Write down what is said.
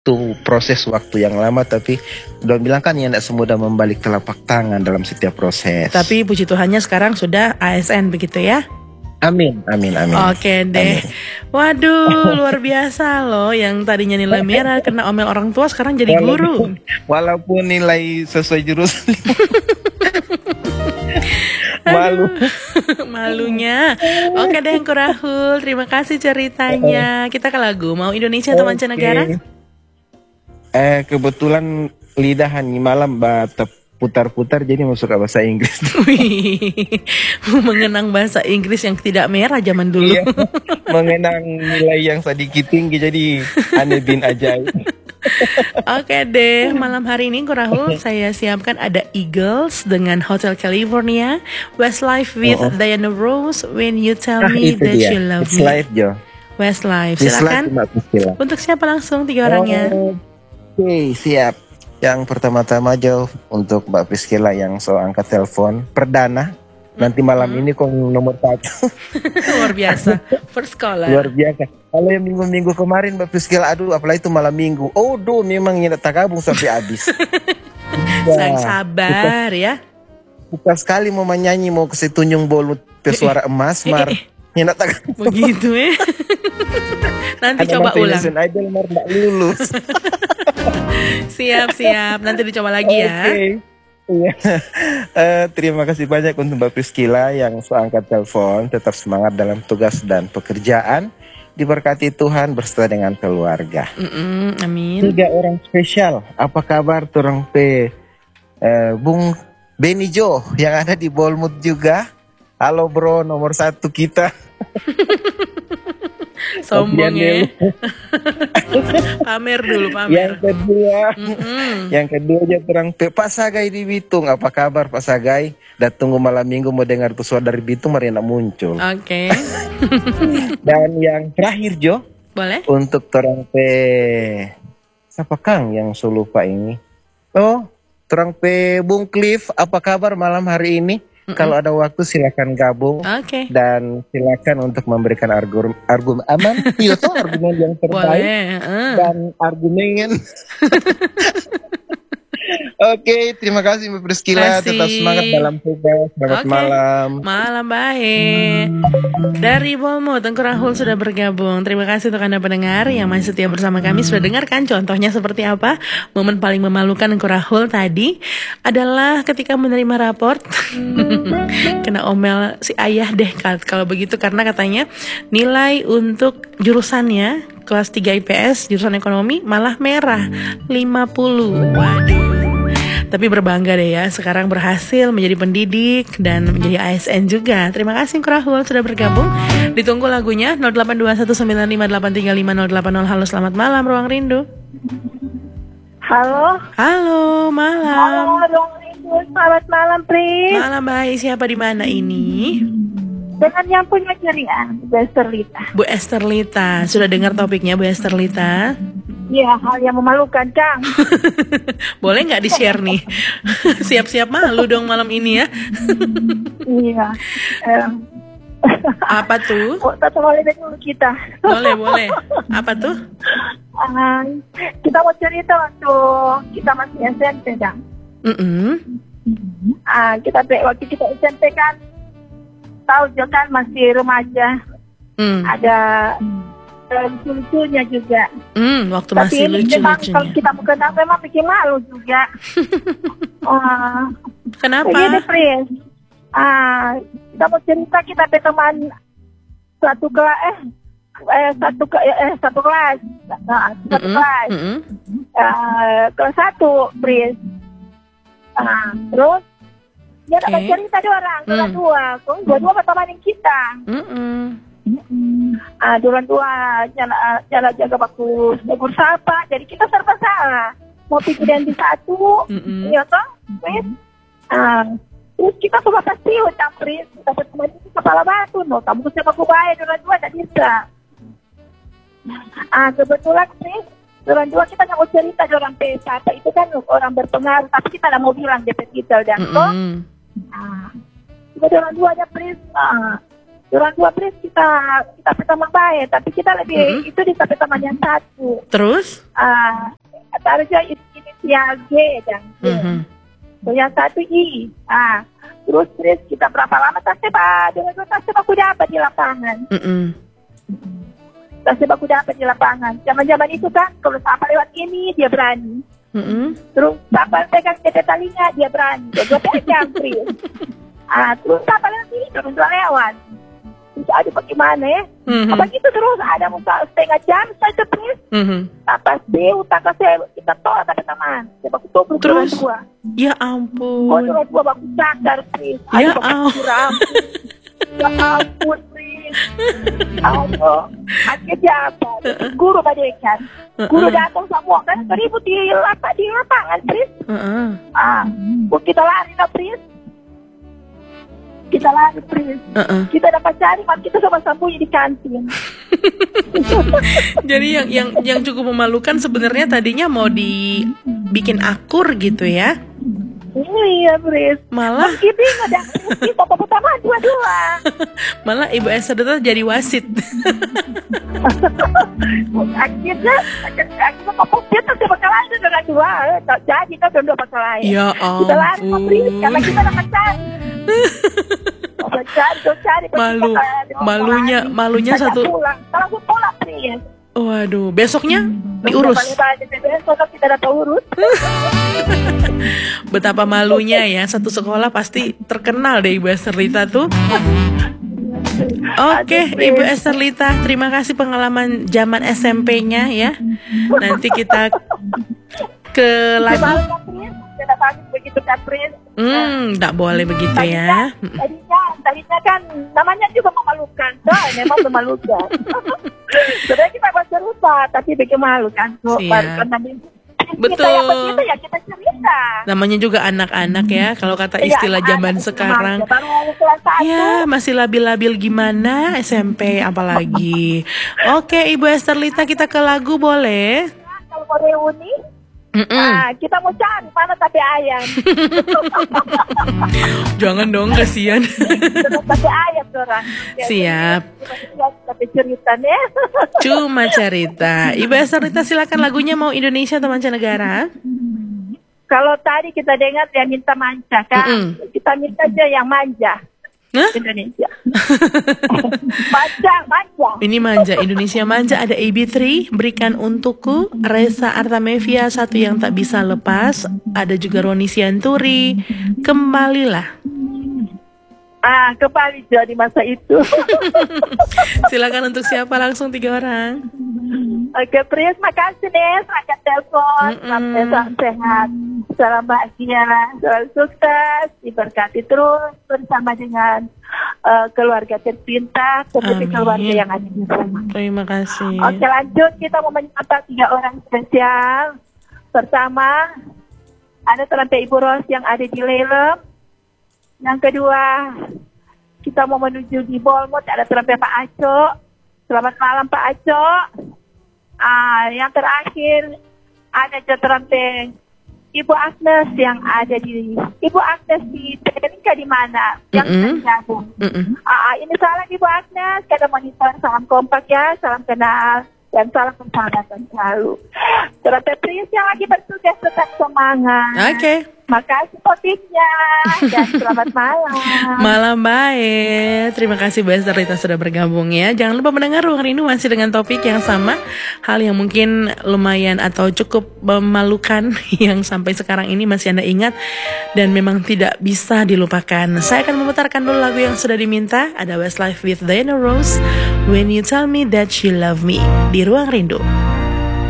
Itu proses waktu yang lama, tapi udah bilang kan ya tidak semudah membalik telapak tangan dalam setiap proses. Tapi puji Tuhannya sekarang sudah ASN begitu ya? Amin, amin, amin. Oke deh. Amin. Waduh, luar biasa loh. Yang tadinya nilai merah kena omel orang tua sekarang jadi guru. Walaupun nilai sesuai jurusan. Malu. Malunya. Oke deh Engku Rahul, terima kasih ceritanya. Kita ke lagu. Mau Indonesia atau mancanegara? Kebetulan lidah nih malam putar-putar jadi masuk ke bahasa Inggris. Wih, mengenang bahasa Inggris yang tidak merah zaman dulu. Iya, mengenang nilai yang sedikit tinggi jadi aneh bin ajaib. Oke deh, malam hari ini Engku Rahul saya siapkan ada Eagles dengan Hotel California, Westlife with Diana Ross, When You Tell Me That You Love Me. Westlife, Jo. Westlife, silakan. Untuk siapa langsung 3 orangnya? Oke, siap. Yang pertama-tama Jo untuk Mbak Priscilla yang angkat telepon perdana. Nanti malam ini kok nomor 1. Luar biasa, first caller. Luar biasa. Kalau yang minggu-minggu kemarin Mbak Priscilla, aduh apalagi itu malam minggu. Oh, memang tidak tergabung sampai habis. Sayang sabar ya. Suka sekali mau menyanyi, mau ke Tunjung Bolu pesuara emas, Mar. Tidak tergabung. Begitu ya. Nanti ada coba ulang. Idol, Mar, tidak lulus. Siap. Nanti dicoba lagi ya. Iya. Terima kasih banyak untuk Mbak Priscilla yang angkat telepon. Tetap semangat dalam tugas dan pekerjaan. Diberkati Tuhan berserta dengan keluarga. Amin. 3 orang spesial. Apa kabar turang Bung Benny Jo yang ada di Bournemouth juga. Halo bro, nomor 1 kita. Sombong ya. Pamer dulu. Yang kedua aja terang Pak Sagai di Bitung. Apa kabar Pak Sagai? Dan tunggu malam minggu mau dengar tuh suara dari Bitung Marina muncul. Oke. Dan yang terakhir Jo, boleh? Untuk terang siapa Kang yang lupa ini? Oh, terang Bung Cliff. Apa kabar malam hari ini? Kalau ada waktu silakan gabung. Dan silakan untuk memberikan argumen aman. Iya tuh argumen yang terbaik. Dan argumen. Oke, terima kasih Mbak Priscilla. Tetap semangat dalam tugas. Selamat malam. Malam baik. Dari Bournemouth, Engku Rahul sudah bergabung. Terima kasih untuk Anda pendengar yang masih setia bersama kami. Sudah dengarkan contohnya seperti apa? Momen paling memalukan Engku Rahul tadi adalah ketika menerima raport. Kena omel si ayah deh kalau begitu, karena katanya nilai untuk jurusannya kelas 3 IPS jurusan ekonomi malah merah 50. Waduh. Tapi berbangga deh ya, sekarang berhasil menjadi pendidik dan menjadi ASN juga. Terima kasih Engku Rahul sudah bergabung. Ditunggu lagunya 082195835080. Halo, selamat malam Ruang Rindu. Halo, malam. Halo, Ruang Rindu. Selamat malam, Pris. Malam baik. Siapa di mana ini? Dengan yang punya ceria, Bu Esterlita. Bu Esterlita, sudah dengar topiknya Bu Esterlita? Iya, hal yang memalukan, Kang. Boleh nggak di-share nih? Siap-siap malu dong malam ini ya. Iya. Apa tuh? Satu mulai dari dulu kita. Boleh. Apa tuh? Kita mau cerita untuk kita masih SMP, Kang. Waktu kita SMP kan, tahu juga kan masih remaja. Ada lucu-lucunya juga. Waktu masih lucu-lucunya. Kalau kita mau kenal memang bikin malu juga. Kenapa? Begini, Pris. Kita mau cerita kita teman satu kelas. Kelas 1, Pris. Terus dia dapat cerita 2 orang, kelas 2. Dua-dua bertemanin kita. Duran 2 jalan jaga bagus, negur sapa. Jadi kita serba salah. Mau pikiran di 1, ya toh, Pris. Terus kita semua pasti utang, Pris. Dapat teman itu kepala batu, no. Kamu siapa kubaya duran 2 tak bisa. Kebetulan, Pris, duran 2 kita nggak mau cerita orang P1 itu kan orang berpengaruh, tapi kita nggak mau bilang DP kita dan toh. Duran 2 aja, Pris. Orang dua Pris kita pertama baik, tapi kita lebih itu di teman yang satu. Terus? Harusnya inisial G dan yang satu I. Terus kita berapa lama tasnya baku dapat di lapangan. Tasnya baku dapat di lapangan. Zaman itu kan kalau siapa lewat ini dia berani. Terus siapa pegang tete talinya dia berani. Dia pegang Pris. Terus siapa lewat ini terus lewat. Terus aduh bagaimana ya? Apa gitu terus ada muka setengah jam saja Pris. Tapas beu, tapas kita tolak ada teman. Dia baku tobel terus? Dua. Ya ampun. Dua baku cakar Pris. Ya ampun. Ya ampun Pris. Allah. Akhirnya apa? Guru badekan. Guru datang semua kan ribut di lapangan Pris. Kita lari lah Pris. Kita lari Pris. Kita dapat cari, kita sama sambunyi di kantin. Jadi yang cukup memalukan sebenarnya tadinya mau dibikin akur gitu ya. Iya Pris. Malah kita pertama dua-dua. Malah Ibu Esther itu jadi wasit. Akhirnya popok dia tuh bakalan dengan dua. Jadi kita dua bakalan. Ya ampun. Kita lari Pris karena kita dapat cari. Malunya satu. Langsung pulang Pris. Waduh, besoknya diurus. Besok kita dapat urus. Betapa malunya ya, satu sekolah pasti terkenal deh Ibu Esther Lita tuh. Oke, Ibu Esther Lita, terima kasih pengalaman zaman SMP-nya ya. Nanti kita ke lagu. Begitu kan Pris. Nggak boleh begitu ya. Tadinya kan namanya juga memalukan. Memang memalukan. Sebenarnya kita bahasa rupa, tapi bikin malu kan. Betul. Kita yang begitu ya kita cerita. Namanya juga anak-anak ya. Kalau kata istilah zaman sekarang. Ya masih labil-labil gimana SMP apalagi. Oke Ibu Esther Lita, kita ke lagu boleh? Kalau mau reuni. Kita mau cari mana tapi ayam. Jangan dong, kasihan. Tapi ayam orang. Siap. Tapi ceritanya. Cuma cerita. Ibu Esther Lita, silakan lagunya mau Indonesia atau mancanegara? Kalau tadi kita dengar dia minta manja kan, kita minta aja yang manja. Indonesia. Manja. Ini manja, Indonesia manja. Ada AB3, Berikan Untukku, Reza Artamevia, Satu Yang Tak Bisa Lepas. Ada juga Roni Sianturi, Kembalilah. Kembali di masa itu. Silakan untuk siapa langsung 3 orang. Oke, Pris, makasih nih, selamat telepon, salam sehat, salam bahagia, salam sukses, diberkati terus bersama dengan keluarga tercinta, seperti keluarga yang ada di rumah. Terima kasih. Oke, lanjut, kita mau menyapa 3 orang spesial. Pertama, ada tante Ibu Ros yang ada di Lelem. Yang kedua, kita mau menuju di Bolmot, ada tante Pak Aco. Selamat malam Pak Aco. Yang terakhir ada tante Ibu Agnes yang ada di Ibu Agnes di Telinga di mana yang tergabung. Ini salam Ibu Agnes, kada monitor, salam kompak ya, salam kenal dan salam persahabatan selalu. Tante Pris yang lagi bertugas tetap semangat. Oke. Makasih topiknya dan selamat malam. Malam baik. Terima kasih Bu Esther Lita sudah bergabung ya. Jangan lupa mendengar Ruang Rindu masih dengan topik yang sama. Hal yang mungkin lumayan atau cukup memalukan yang sampai sekarang ini masih Anda ingat dan memang tidak bisa dilupakan. Saya akan memutarkan dulu lagu yang sudah diminta. Ada Westlife with Diana Rose, When You Tell Me That You Love Me di Ruang Rindu.